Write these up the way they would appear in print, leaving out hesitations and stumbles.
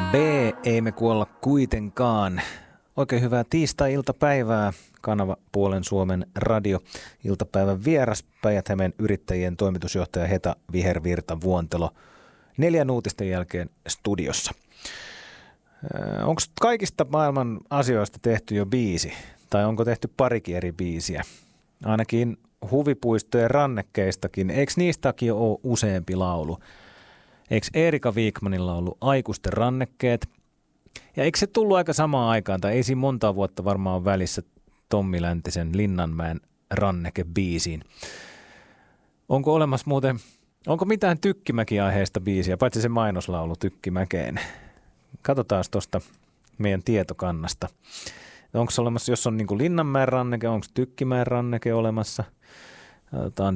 B, ei me kuolla kuitenkaan. Oikein hyvää tiistai-iltapäivää. Kanava Puolen Suomen radio. Iltapäivän vieras Päijät-Hämeen yrittäjien toimitusjohtaja Heta Vihervirta-Vuontelo. 4 uutisten jälkeen studiossa. Onko kaikista maailman asioista tehty jo biisi? Tai onko tehty parikin eri biisiä? Ainakin huvipuistojen rannekkeistakin. Eikö niistäkin ole useampi laulu? Eikö Erika Wikmanilla ollut Aikuisten rannekkeet? Ja eikö se tullut aika samaan aikaan, tai ei siinä monta vuotta varmaan ole välissä Tommi Läntisen Linnanmäen rannekebiisiin? Onko olemassa muuten, onko mitään Tykkimäki-aiheista biisiä, paitsi se mainoslaulu Tykkimäkeen? Katsotaan tuosta meidän tietokannasta. Onko se olemassa, jos on niin kuin Linnanmäen ranneke, onko Tykkimäen ranneke olemassa? Katsotaan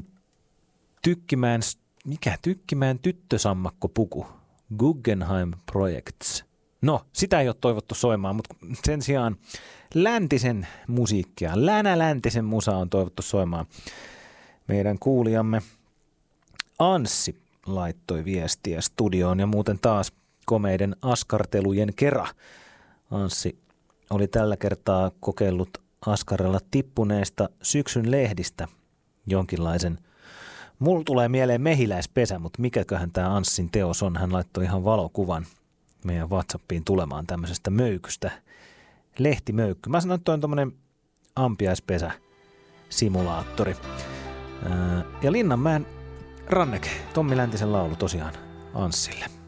Tykkimäen tyttösammakkopuku. Guggenheim Projects. No, sitä ei ole toivottu soimaan, mutta sen sijaan läntisen musiikkia, läntisen musaa on toivottu soimaan. Meidän kuulijamme Anssi laittoi viestiä studioon ja muuten taas komeiden askartelujen kera. Anssi oli tällä kertaa kokeillut askarella tippuneista syksyn lehdistä jonkinlaisen. Mulla tulee mieleen Mehiläispesä, mutta mikäköhän tämä Anssin teos on? Hän laittoi ihan valokuvan meidän WhatsAppiin tulemaan tämmöisestä möykystä. Lehtimöykky. Mä sanoin, että toi on tommonen ampiaispesä-simulaattori. Ja Linnanmäen ranneke, Tommi Läntisen laulu tosiaan Anssille.